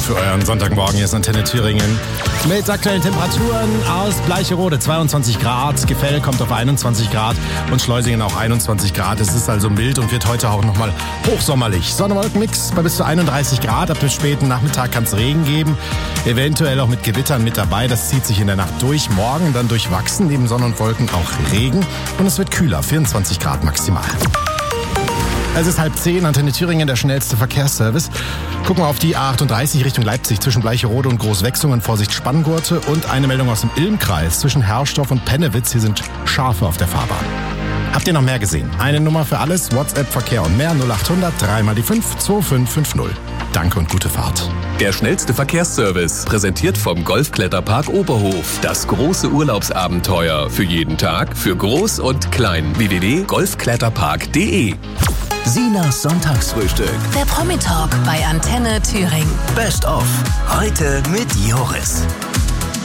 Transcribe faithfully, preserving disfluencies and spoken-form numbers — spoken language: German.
für euren Sonntagmorgen. Hier ist Antenne Thüringen mit aktuellen Temperaturen aus Bleicherode zweiundzwanzig Grad, Gefell kommt auf einundzwanzig Grad und Schleusingen auch einundzwanzig Grad. Es ist also mild und wird heute auch nochmal hochsommerlich. Sonne-Wolken-Mix bei bis zu einunddreißig Grad. Ab dem späten Nachmittag kann es Regen geben, eventuell auch mit Gewittern mit dabei. Das zieht sich in der Nacht durch. Morgen dann durchwachsen, neben Sonne und Wolken auch Regen und es wird kühler, vierundzwanzig Grad maximal. Es ist halb zehn, Antenne Thüringen, der schnellste Verkehrsservice. Gucken wir auf die A achtunddreißig Richtung Leipzig zwischen Bleicherode und Großwechsungen. Vorsicht Spanngurte und eine Meldung aus dem Ilm-Kreis zwischen Herrstorf und Pennewitz. Hier sind Schafe auf der Fahrbahn. Habt ihr noch mehr gesehen? Eine Nummer für alles, WhatsApp, Verkehr und mehr, null achthundert, drei mal die fünf, zwei fünf fünf null. Danke und gute Fahrt. Der schnellste Verkehrsservice, präsentiert vom Golfkletterpark Oberhof. Das große Urlaubsabenteuer für jeden Tag, für Groß und Klein. w w w punkt golfkletterpark punkt de. Sinas Sonntagsfrühstück. Der Promi-Talk bei Antenne Thüringen. Best of. Heute mit Joris.